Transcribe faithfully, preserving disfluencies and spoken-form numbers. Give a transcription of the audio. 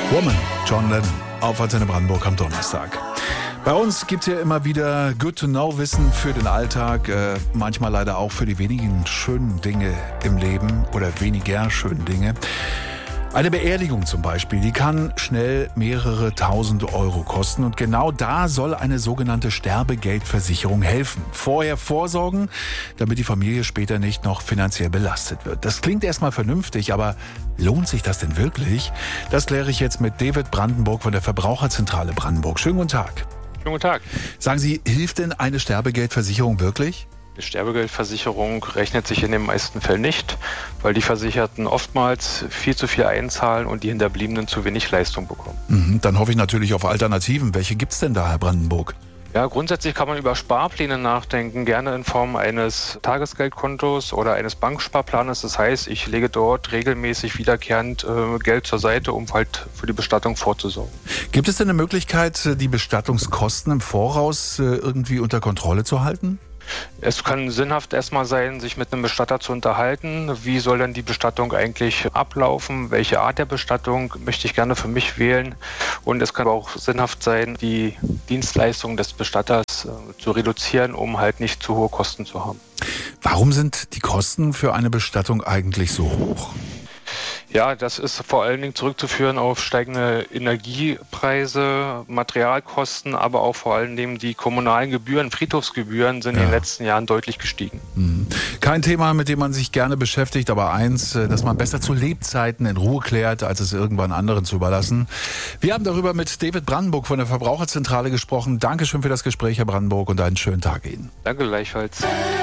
Woman, John Lennon, auf Antenne Brandenburg am Donnerstag. Bei uns gibt es ja immer wieder Good-to-Know-Wissen für den Alltag, äh, manchmal leider auch für die wenigen schönen Dinge im Leben oder weniger schönen Dinge. Eine Beerdigung zum Beispiel, die kann schnell mehrere tausend Euro kosten und genau da soll eine sogenannte Sterbegeldversicherung helfen. Vorher vorsorgen, damit die Familie später nicht noch finanziell belastet wird. Das klingt erstmal vernünftig, aber lohnt sich das denn wirklich? Das kläre ich jetzt mit David Brandenburg von der Verbraucherzentrale Brandenburg. Schönen guten Tag. Schönen guten Tag. Sagen Sie, hilft denn eine Sterbegeldversicherung wirklich? Die Sterbegeldversicherung rechnet sich in den meisten Fällen nicht, weil die Versicherten oftmals viel zu viel einzahlen und die Hinterbliebenen zu wenig Leistung bekommen. Mhm, dann hoffe ich natürlich auf Alternativen. Welche gibt es denn da, Herr Brandenburg? Ja, grundsätzlich kann man über Sparpläne nachdenken, gerne in Form eines Tagesgeldkontos oder eines Banksparplanes. Das heißt, ich lege dort regelmäßig wiederkehrend äh, Geld zur Seite, um halt für die Bestattung vorzusorgen. Gibt es denn eine Möglichkeit, die Bestattungskosten im Voraus äh, irgendwie unter Kontrolle zu halten? Es kann sinnhaft erstmal sein, sich mit einem Bestatter zu unterhalten. Wie soll denn die Bestattung eigentlich ablaufen? Welche Art der Bestattung möchte ich gerne für mich wählen? Und es kann aber auch sinnhaft sein, die Dienstleistung des Bestatters äh, zu reduzieren, um halt nicht zu hohe Kosten zu haben. Warum sind die Kosten für eine Bestattung eigentlich so hoch? Ja, das ist vor allen Dingen zurückzuführen auf steigende Energiepreise, Materialkosten, aber auch vor allen Dingen die kommunalen Gebühren, Friedhofsgebühren sind ja in den letzten Jahren deutlich gestiegen. Mhm. Kein Thema, mit dem man sich gerne beschäftigt, aber eins, das man besser zu Lebzeiten in Ruhe klärt, als es irgendwann anderen zu überlassen. Wir haben darüber mit David Brandenburg von der Verbraucherzentrale gesprochen. Dankeschön für das Gespräch, Herr Brandenburg, und einen schönen Tag Ihnen. Danke gleichfalls.